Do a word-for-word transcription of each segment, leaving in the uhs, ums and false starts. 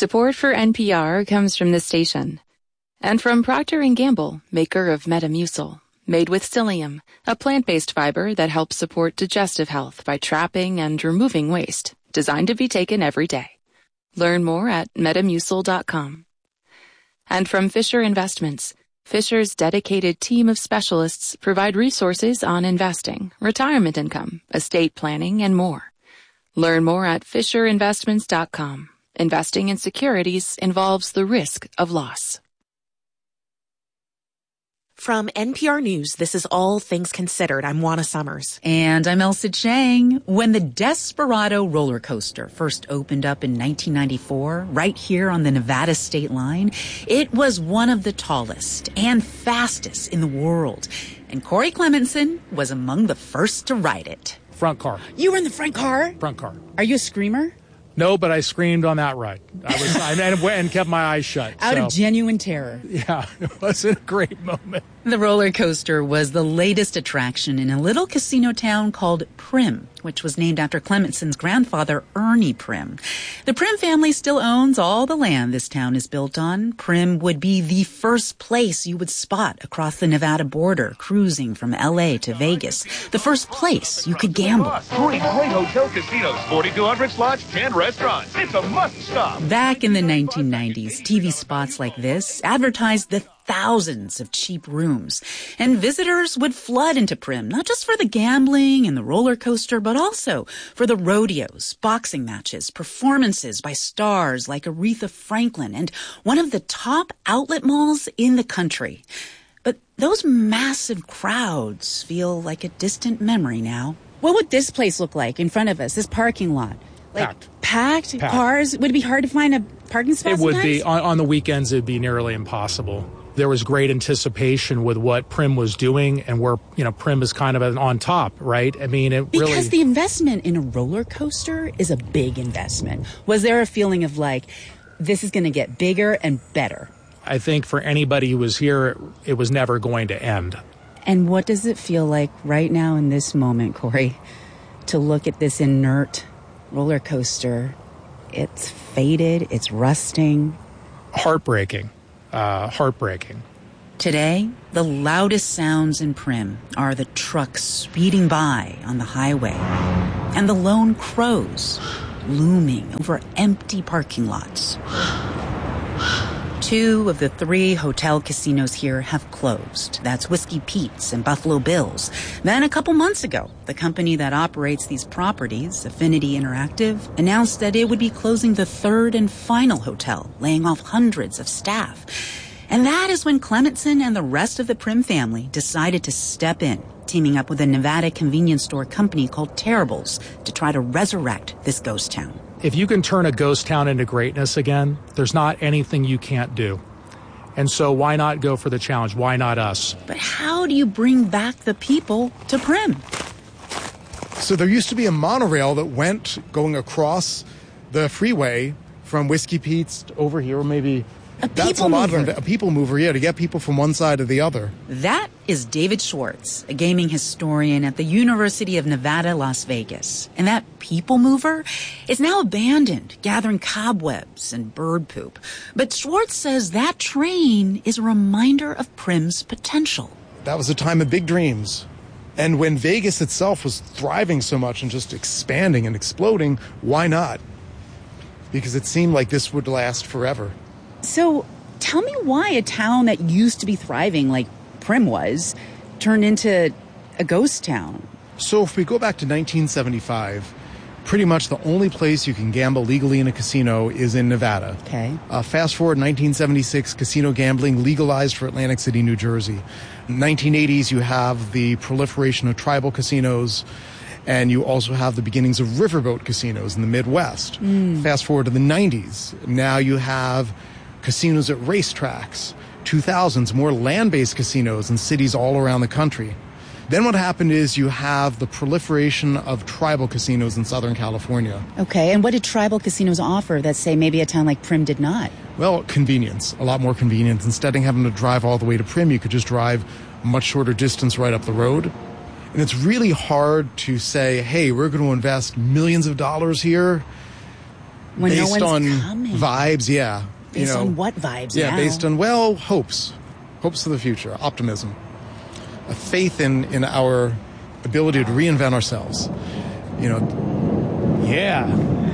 Support for N P R comes from this station and from Procter and Gamble, maker of Metamucil, made with psyllium, a plant-based fiber that helps support digestive health by trapping and removing waste, designed to be taken every day. Learn more at metamucil dot com. And from Fisher Investments, Fisher's dedicated team of specialists provide resources on investing, retirement income, estate planning, and more. Learn more at fisher investments dot com. Investing in securities involves the risk of loss. From N P R News, this is All Things Considered. I'm Juana Summers. And I'm Elsa Chang. When the Desperado roller coaster first opened up in nineteen ninety-four, right here on the Nevada state line, it was one of the tallest and fastest in the world. And Corey Clementson was among the first to ride it. Front car. You were in the front car? Front car. Are you a screamer? No, but I screamed on that ride. I was, I, and, and kept my eyes shut. Out so. of genuine terror. Yeah, it was a great moment. The roller coaster was the latest attraction in a little casino town called Primm, which was named after Clemenson's grandfather, Ernie Primm. The Primm family still owns all the land this town is built on. Primm would be the first place you would spot across the Nevada border, cruising from L A to Vegas. The first place you could gamble. Three great hotel casinos, forty-two hundred slots, ten restaurants. It's a must-stop. Back in the nineteen nineties, T V spots like this advertised the thousands of cheap rooms. And visitors would flood into Primm, not just for the gambling and the roller coaster, but also for the rodeos, boxing matches, performances by stars like Aretha Franklin, and one of the top outlet malls in the country. But those massive crowds feel like a distant memory now. What would this place look like in front of us, this parking lot? Like Packed. Packed? Packed. Cars? Would it be hard to find a parking spot It would sometimes? be. On, on the weekends, it would be nearly impossible. There was great anticipation with what Primm was doing and where, you know, Primm is kind of on top, right? I mean, it because really... Because the investment in a roller coaster is a big investment. Was there a feeling of like, this is going to get bigger and better? I think for anybody who was here, it, it was never going to end. And what does it feel like right now in this moment, Corey, to look at this inert roller coaster? It's faded, it's rusting. Heartbreaking. Uh, heartbreaking. Today, the loudest sounds in Primm are the trucks speeding by on the highway and the lone crows looming over empty parking lots. Two of the three hotel casinos here have closed. That's Whiskey Pete's and Buffalo Bill's. Then a couple months ago, the company that operates these properties, Affinity Interactive, announced that it would be closing the third and final hotel, laying off hundreds of staff. And that is when Clementson and the rest of the Primm family decided to step in, teaming up with a Nevada convenience store company called Terrible's to try to resurrect this ghost town. If you can turn a ghost town into greatness again, there's not anything you can't do. And so why not go for the challenge? Why not us? But how do you bring back the people to Primm? So there used to be a monorail that went going across the freeway from Whiskey Pete's over here, or maybe... A That's people a lot mover. Of, a people mover, yeah, to get people from one side to the other. That is David Schwartz, a gaming historian at the University of Nevada, Las Vegas. And that people mover is now abandoned, gathering cobwebs and bird poop. But Schwartz says that train is a reminder of Primm's potential. That was a time of big dreams. And when Vegas itself was thriving so much and just expanding and exploding, why not? Because it seemed like this would last forever. So tell me why a town that used to be thriving, like Primm was, turned into a ghost town. So if we go back to nineteen seventy-five, pretty much the only place you can gamble legally in a casino is in Nevada. Okay. Uh, fast forward, nineteen seventy-six, casino gambling legalized for Atlantic City, New Jersey. In the nineteen eighties, you have the proliferation of tribal casinos, and you also have the beginnings of riverboat casinos in the Midwest. Mm. Fast forward to the nineties, now you have casinos at racetracks. two thousands, more land-based casinos in cities all around the country. Then what happened is you have the proliferation of tribal casinos in Southern California. Okay, and what did tribal casinos offer that, say, maybe a town like Primm did not? Well, convenience, a lot more convenience. Instead of having to drive all the way to Primm, you could just drive a much shorter distance right up the road. And it's really hard to say, hey, we're going to invest millions of dollars here When based no one's on coming. vibes, yeah. Based you know, on what vibes Yeah, now? based on, well, hopes. Hopes for the future, optimism. A faith in, in our ability to reinvent ourselves. You know, Yeah.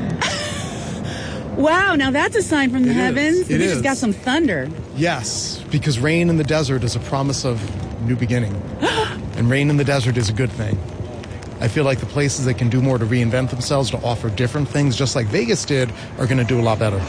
Wow, now that's a sign from the It is. heavens. It we is. just got some thunder. yes, because rain in the desert is a promise of new beginning. And rain in the desert is a good thing. I feel like the places that can do more to reinvent themselves, to offer different things, just like Vegas did, are going to do a lot better.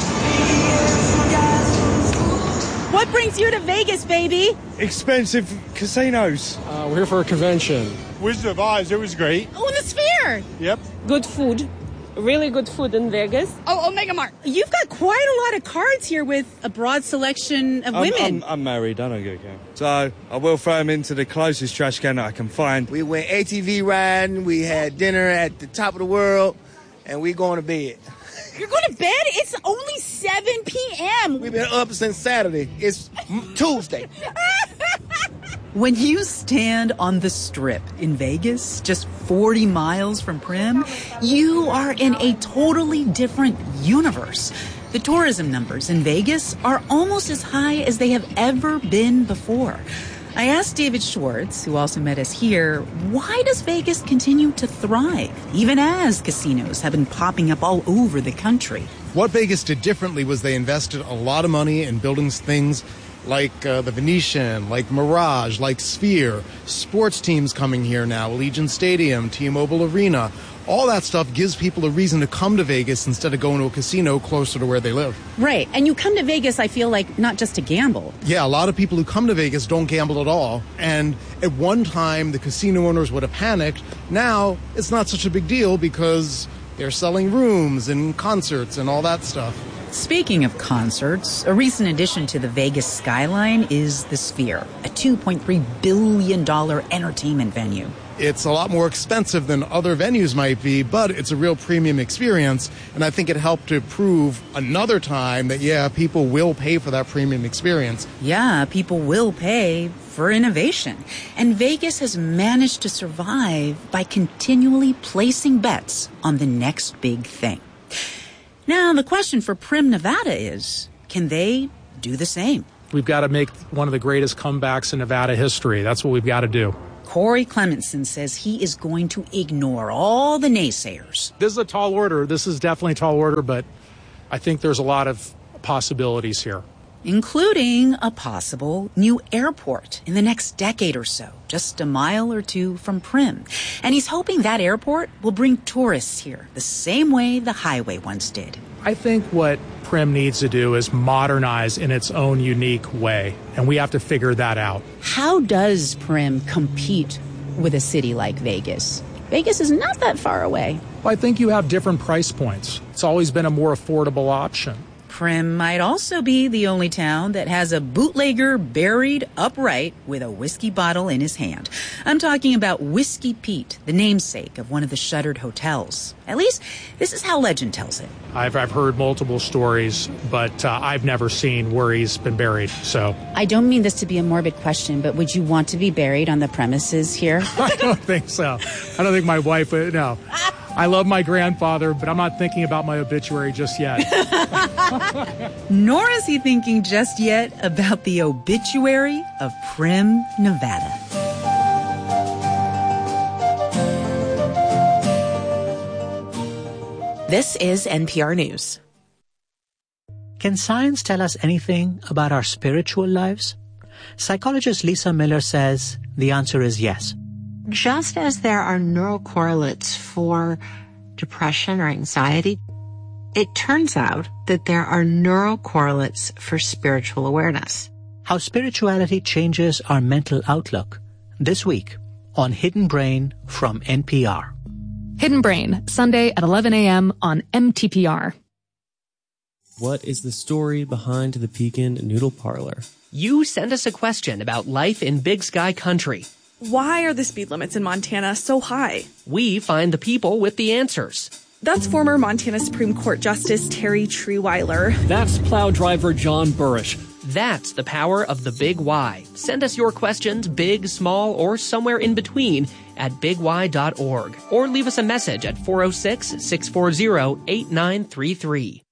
What brings you to Vegas, baby? Expensive casinos. Uh, we're here for a convention. Wizard of Oz, it was great. Oh, in the Sphere. Yep. Good food. Really good food in Vegas. Oh, Omega Mart. You've got quite a lot of cards here with a broad selection of I'm, women. I'm, I'm married, I don't get a count. So I will throw them into the closest trash can that I can find. We went A T V riding, we had dinner at the top of the world, and we going to bed. You're going to bed? It's only seven p.m. We've been up since Saturday. It's Tuesday. When you stand on the Strip in Vegas, just forty miles from Primm, you are in a totally different universe. The tourism numbers in Vegas are almost as high as they have ever been before. I asked David Schwartz, who also met us here, why does Vegas continue to thrive, even as casinos have been popping up all over the country? What Vegas did differently was they invested a lot of money in building things like uh, the Venetian, like Mirage, like Sphere, sports teams coming here now, Allegiant Stadium, T-Mobile Arena. All that stuff gives people a reason to come to Vegas instead of going to a casino closer to where they live. Right. And you come to Vegas, I feel like, not just to gamble. Yeah, a lot of people who come to Vegas don't gamble at all. And at one time, the casino owners would have panicked. Now, it's not such a big deal because they're selling rooms and concerts and all that stuff. Speaking of concerts, a recent addition to the Vegas skyline is the Sphere, a two point three billion dollars entertainment venue. It's a lot more expensive than other venues might be, but it's a real premium experience. And I think it helped to prove another time that, yeah, people will pay for that premium experience. Yeah, people will pay for innovation. And Vegas has managed to survive by continually placing bets on the next big thing. Now, the question for Primm, Nevada is, can they do the same? We've got to make one of the greatest comebacks in Nevada history. That's what we've got to do. Corey Clemenson says he is going to ignore all the naysayers. This is a tall order. This is definitely a tall order, but I think there's a lot of possibilities here. Including a possible new airport in the next decade or so, just a mile or two from Primm. And he's hoping that airport will bring tourists here the same way the highway once did. I think what Primm needs to do is modernize in its own unique way, and we have to figure that out. How does Primm compete with a city like Vegas? Vegas is not that far away. Well, I think you have different price points. It's always been a more affordable option. Primm might also be the only town that has a bootlegger buried upright with a whiskey bottle in his hand. I'm talking about Whiskey Pete, the namesake of one of the shuttered hotels. At least, this is how legend tells it. I've, I've heard multiple stories, but uh, I've never seen where he's been buried, so... I don't mean this to be a morbid question, but would you want to be buried on the premises here? I don't think so. I don't think my wife would, no. I love my grandfather, but I'm not thinking about my obituary just yet. Nor is he thinking just yet about the obituary of Primm, Nevada. This is N P R News. Can science tell us anything about our spiritual lives? Psychologist Lisa Miller says the answer is yes. Just as there are neural correlates for depression or anxiety, it turns out that there are neural correlates for spiritual awareness. How spirituality changes our mental outlook. This week on Hidden Brain from N P R. Hidden Brain, Sunday at eleven a.m. on M T P R. What is the story behind the Pekin Noodle Parlor? You send us a question about life in Big Sky Country. Why are the speed limits in Montana so high? We find the people with the answers. That's former Montana Supreme Court Justice Terry Trewiler. That's plow driver John Burrish. That's the power of the Big Why. Send us your questions, big, small, or somewhere in between, at big y dot org or leave us a message at four oh six, six four zero, eight nine three three.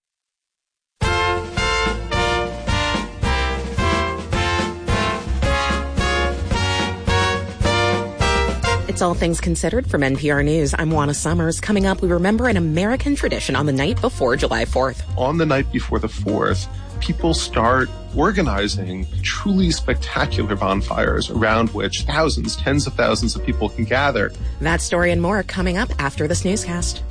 It's All Things Considered from N P R News. I'm Juana Summers. Coming up, we remember an American tradition on the night before July fourth. On the night before the fourth, people start organizing truly spectacular bonfires around which thousands, tens of thousands of people can gather. That story and more coming up after this newscast.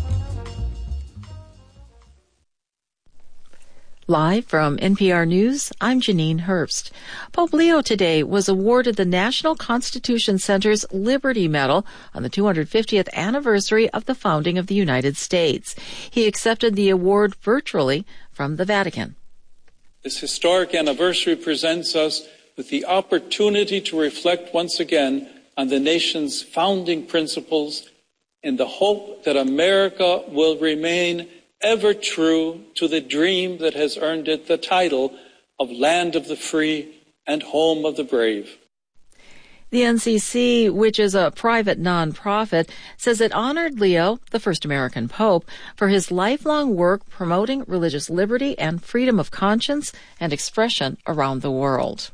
Live from N P R News, I'm Janine Herbst. Pope Leo today was awarded the National Constitution Center's Liberty Medal on the two hundred fiftieth anniversary of the founding of the United States. He accepted the award virtually from the Vatican. This historic anniversary presents us with the opportunity to reflect once again on the nation's founding principles in the hope that America will remain ever true to the dream that has earned it the title of Land of the Free and Home of the Brave. The N C C, which is a private nonprofit, says it honored Leo, the first American pope, for his lifelong work promoting religious liberty and freedom of conscience and expression around the world.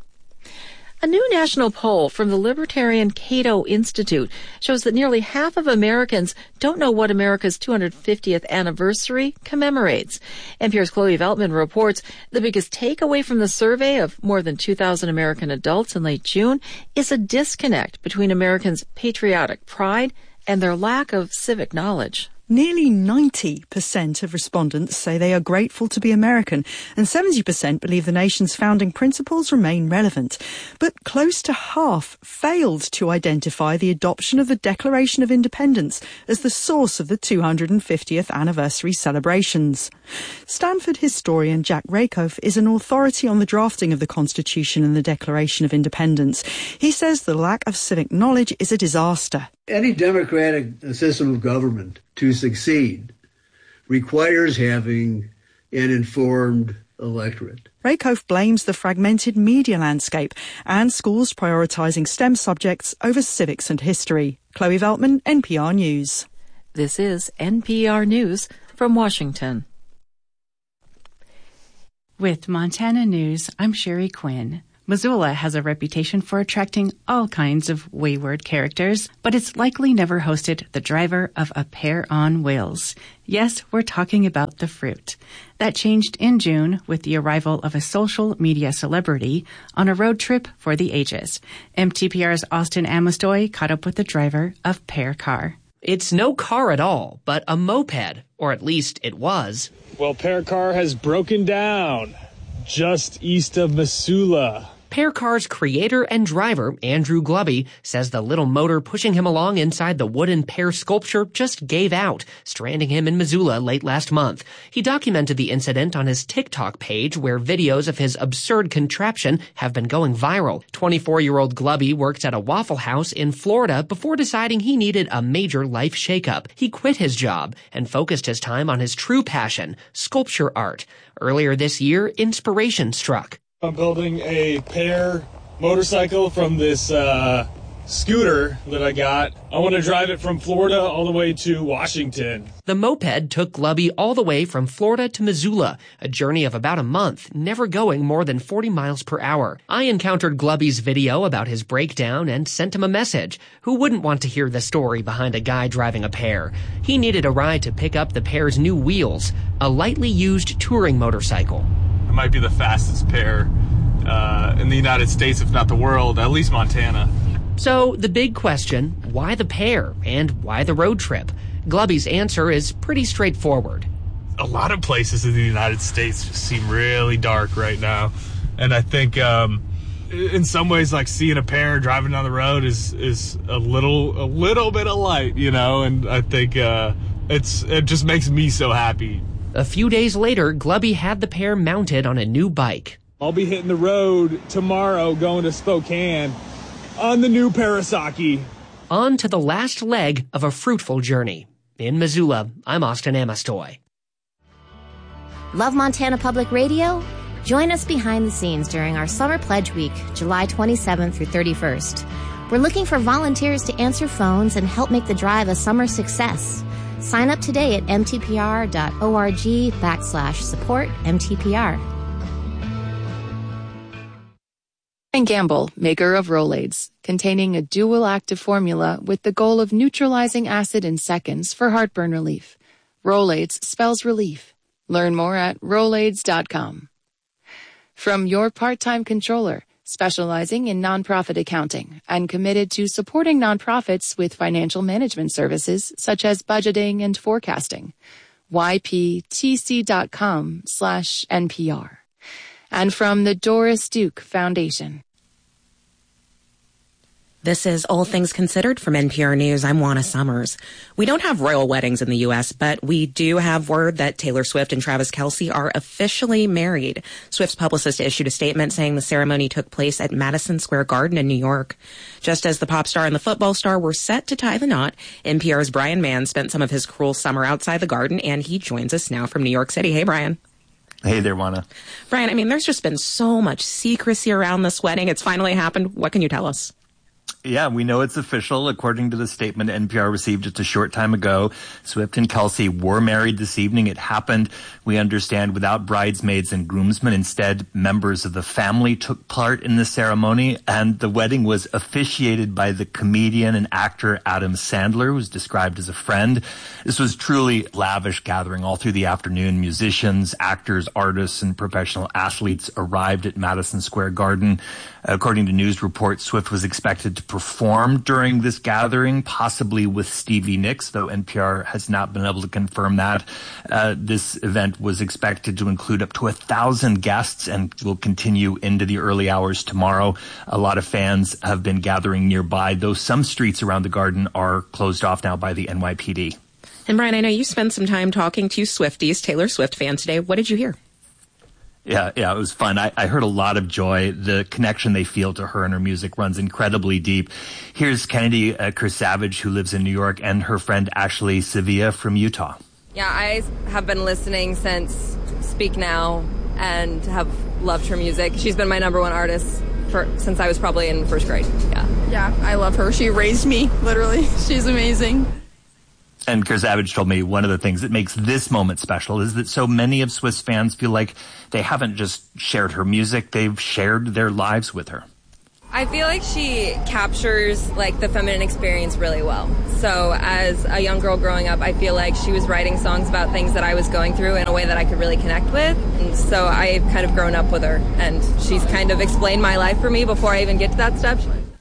A new national poll from the libertarian Cato Institute shows that nearly half of Americans don't know what America's two hundred fiftieth anniversary commemorates. N P R's Chloe Veltman reports the biggest takeaway from the survey of more than two thousand American adults in late June is a disconnect between Americans' patriotic pride and their lack of civic knowledge. Nearly ninety percent of respondents say they are grateful to be American, and seventy percent believe the nation's founding principles remain relevant. But close to half failed to identify the adoption of the Declaration of Independence as the source of the two hundred fiftieth anniversary celebrations. Stanford historian Jack Rakoff is an authority on the drafting of the Constitution and the Declaration of Independence. He says the lack of civic knowledge is a disaster. Any democratic system of government to succeed requires having an informed electorate. Rakoff blames the fragmented media landscape and schools prioritising STEM subjects over civics and history. Chloe Veltman, N P R News. This is N P R News from Washington. With Montana News, I'm Sherry Quinn. Missoula has a reputation for attracting all kinds of wayward characters, but it's likely never hosted the driver of a pair on wheels. Yes, we're talking about the fruit. That changed in June with the arrival of a social media celebrity on a road trip for the ages. M T P R's Austin Amestoy caught up with the driver of Pear Car. It's no car at all, but a moped, or at least it was. Well, Pear Car has broken down just east of Missoula. Pear Car's creator and driver, Andrew Glubby, says the little motor pushing him along inside the wooden pear sculpture just gave out, stranding him in Missoula late last month. He documented the incident on his TikTok page, where videos of his absurd contraption have been going viral. twenty-four-year-old Glubby worked at a Waffle House in Florida before deciding he needed a major life shakeup. He quit his job and focused his time on his true passion, sculpture art. Earlier this year, inspiration struck. I'm building a pear motorcycle from this uh, scooter that I got. I want to drive it from Florida all the way to Washington. The moped took Glubby all the way from Florida to Missoula, a journey of about a month, never going more than forty miles per hour. I encountered Glubby's video about his breakdown and sent him a message. Who wouldn't want to hear the story behind a guy driving a pear? He needed a ride to pick up the pear's new wheels, a lightly used touring motorcycle. It might be the fastest pear uh, in the United States, if not the world, at least Montana. So the big question, why the pear and why the road trip? Glubby's answer is pretty straightforward. A lot of places in the United States just seem really dark right now. And I think um, in some ways, like seeing a pear driving down the road is is a little a little bit of light, you know, and I think uh, it's it just makes me so happy. A few days later, Glubby had the pear mounted on a new bike. I'll be hitting the road tomorrow going to Spokane on the new Parasaki. On to the last leg of a fruitful journey. In Missoula, I'm Austin Amestoy. Love Montana Public Radio? Join us behind the scenes during our Summer Pledge Week, July twenty-seventh through thirty-first. We're looking for volunteers to answer phones and help make the drive a summer success. Sign up today at mtpr.org backslash support MTPR. And Gamble, maker of Rolaids, containing a dual active formula with the goal of neutralizing acid in seconds for heartburn relief. Rolaids spells relief. Learn more at rolaids dot com. From your part-time controller, specializing in nonprofit accounting and committed to supporting nonprofits with financial management services such as budgeting and forecasting. Y P T C dot com slash N P R. And from the Doris Duke Foundation. This is All Things Considered from N P R News. I'm Juana Summers. We don't have royal weddings in the U S, but we do have word that Taylor Swift and Travis Kelce are officially married. Swift's publicist issued a statement saying the ceremony took place at Madison Square Garden in New York. Just as the pop star and the football star were set to tie the knot, N P R's Brian Mann spent some of his cruel summer outside the garden, and he joins us now from New York City. Hey, Brian. Hey there, Juana. Brian, I mean, there's just been so much secrecy around this wedding. It's finally happened. What can you tell us? Yeah, we know it's official. According to the statement N P R received just a short time ago, Swift and Kelce were married this evening. It happened, we understand, without bridesmaids and groomsmen. Instead, members of the family took part in the ceremony, and the wedding was officiated by the comedian and actor Adam Sandler, who was described as a friend. This was truly lavish gathering all through the afternoon. Musicians, actors, artists, and professional athletes arrived at Madison Square Garden. According to news reports, Swift was expected to perform during this gathering, possibly with Stevie Nicks, though N P R has not been able to confirm that. Uh, this event was expected to include up to a thousand guests and will continue into the early hours tomorrow. A lot of fans have been gathering nearby, though some streets around the garden are closed off now by the N Y P D. And Brian, I know you spent some time talking to Swifties, Taylor Swift fans today. What did you hear? Yeah, yeah, it was fun. I, I heard a lot of joy. The connection they feel to her and her music runs incredibly deep. Here's Kennedy uh, Kersavage, who lives in New York, and her friend Ashley Sevilla from Utah. Yeah, I have been listening since Speak Now and have loved her music. She's been my number one artist for since I was probably in first grade. Yeah. Yeah, I love her. She raised me, literally. She's amazing. And Kersavage told me one of the things that makes this moment special is that so many of Swift's fans feel like they haven't just shared her music, they've shared their lives with her. I feel like she captures like the feminine experience really well. So as a young girl growing up, I feel like she was writing songs about things that I was going through in a way that I could really connect with. And so I've kind of grown up with her, and she's kind of explained my life for me before I even get to that step.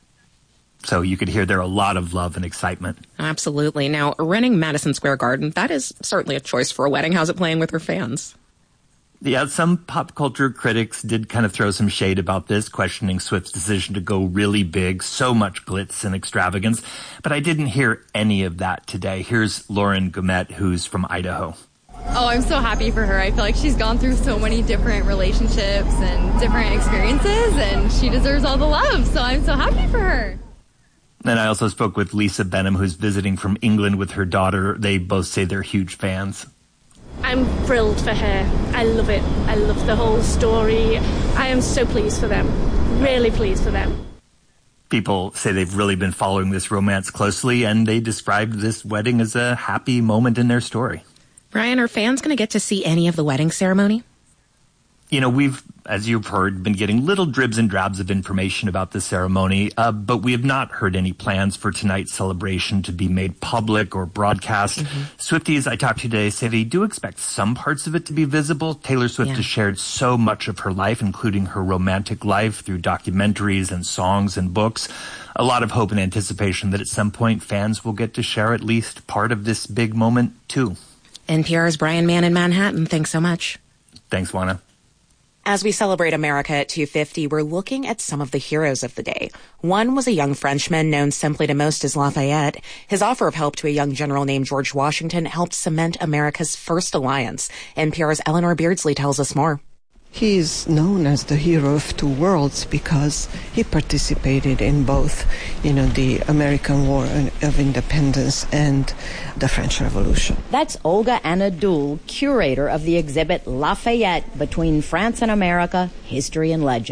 So you could hear there a lot of love and excitement. Absolutely. Now, renting Madison Square Garden, that is certainly a choice for a wedding. How's it playing with her fans? Yeah, some pop culture critics did kind of throw some shade about this, questioning Swift's decision to go really big, so much glitz and extravagance. But I didn't hear any of that today. Here's Lauren Gumet, who's from Idaho. Oh, I'm so happy for her. I feel like she's gone through so many different relationships and different experiences, and she deserves all the love. So I'm so happy for her. And I also spoke with Lisa Benham, who's visiting from England with her daughter. They both say they're huge fans. I'm thrilled for her. I love it. I love the whole story. I am so pleased for them. Really pleased for them. People say they've really been following this romance closely, and they described this wedding as a happy moment in their story. Brian, are fans going to get to see any of the wedding ceremony? You know, we've, as you've heard, been getting little dribs and drabs of information about the ceremony, uh, but we have not heard any plans for tonight's celebration to be made public or broadcast. Mm-hmm. Swifties I talked to today say they do expect some parts of it to be visible. Taylor Swift yeah. has shared so much of her life, including her romantic life, through documentaries and songs and books. A lot of hope and anticipation that at some point fans will get to share at least part of this big moment, too. N P R's Brian Mann in Manhattan. Thanks so much. Thanks, Juana. As we celebrate America at two fifty, we're looking at some of the heroes of the day. One was a young Frenchman known simply to most as Lafayette. His offer of help to a young general named George Washington helped cement America's first alliance. N P R's Eleanor Beardsley tells us more. He is known as the hero of two worlds because he participated in both, you know, the American War of Independence and the French Revolution. That's Olga Anadol, curator of the exhibit Lafayette, Between France and America, History and Legend.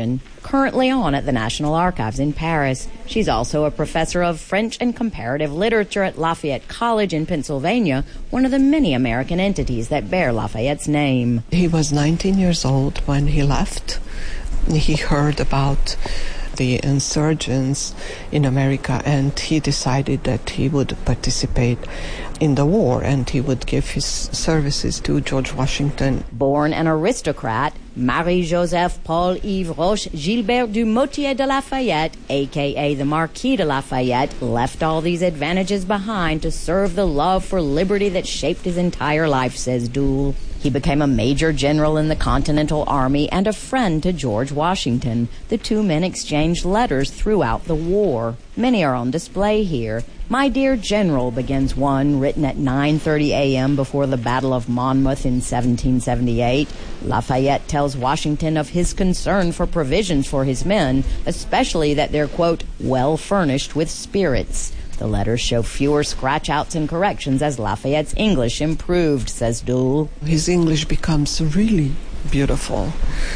currently on at the National Archives in Paris. She's also a professor of French and comparative literature at Lafayette College in Pennsylvania, one of the many American entities that bear Lafayette's name. He was nineteen years old when he left. He heard about the insurgents in America, and he decided that he would participate in the war and he would give his services to George Washington. Born an aristocrat, Marie-Joseph Paul-Yves Roche Gilbert du Motier de Lafayette, a k a the Marquis de Lafayette, left all these advantages behind to serve the love for liberty that shaped his entire life, says Dool. He became a major general in the Continental Army and a friend to George Washington. The two men exchanged letters throughout the war. Many are on display here. My Dear General begins one, written at nine thirty a.m. before the Battle of Monmouth in seventeen seventy-eight. Lafayette tells Washington of his concern for provisions for his men, especially that they're, quote, well furnished with spirits. The letters show fewer scratch-outs and corrections as Lafayette's English improved, says Dool. His English becomes really beautiful.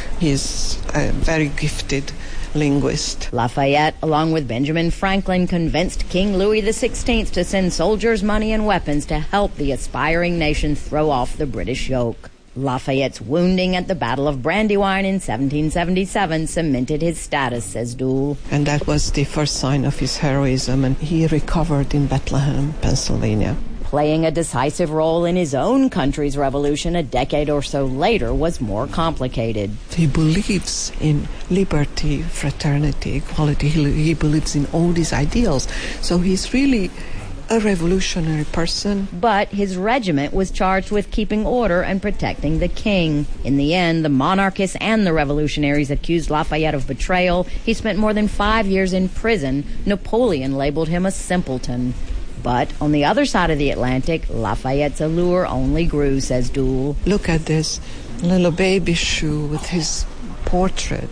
He's a very gifted linguist. Lafayette, along with Benjamin Franklin, convinced King Louis the sixteenth to send soldiers, money, and weapons to help the aspiring nation throw off the British yoke. Lafayette's wounding at the Battle of Brandywine in seventeen seventy-seven cemented his status, says Dool. And that was the first sign of his heroism, and he recovered in Bethlehem, Pennsylvania. Playing a decisive role in his own country's revolution a decade or so later was more complicated. He believes in liberty, fraternity, equality. He, he believes in all these ideals. So he's really a revolutionary person. But his regiment was charged with keeping order and protecting the king. In the end, the monarchists and the revolutionaries accused Lafayette of betrayal. He spent more than five years in prison. Napoleon labeled him a simpleton. But on the other side of the Atlantic, Lafayette's allure only grew, says Dool. Look at this little baby shoe with his portrait,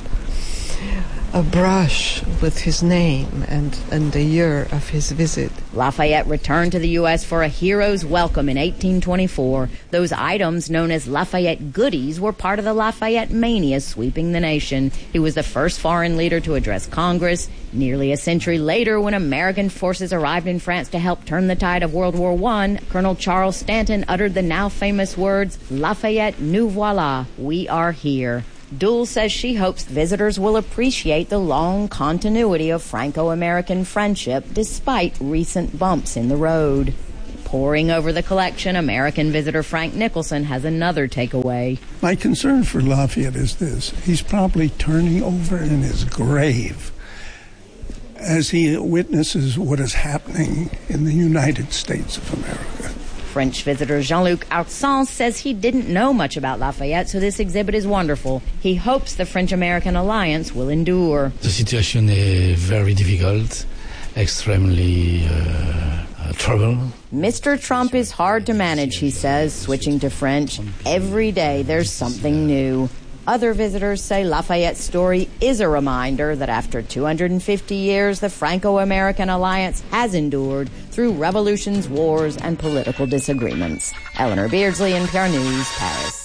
a brush with his name and, and the year of his visit. Lafayette returned to the U S for a hero's welcome in eighteen twenty-four. Those items, known as Lafayette goodies, were part of the Lafayette mania sweeping the nation. He was the first foreign leader to address Congress. Nearly a century later, when American forces arrived in France to help turn the tide of World War One, Colonel Charles Stanton uttered the now famous words, Lafayette, nous voilà, we are here. Dool says she hopes visitors will appreciate the long continuity of Franco-American friendship despite recent bumps in the road. Poring over the collection, American visitor Frank Nicholson has another takeaway. My concern for Lafayette is this. He's probably turning over in his grave as he witnesses what is happening in the United States of America. French visitor Jean-Luc Artsan says he didn't know much about Lafayette, so this exhibit is wonderful. He hopes the French-American alliance will endure. The situation is very difficult, extremely uh, uh, trouble. Mister Trump is hard to manage, he says, switching to French. Every day there's something new. Other visitors say Lafayette's story is a reminder that after two hundred fifty years, the Franco-American alliance has endured through revolutions, wars, and political disagreements. Eleanor Beardsley, N P R News, Paris.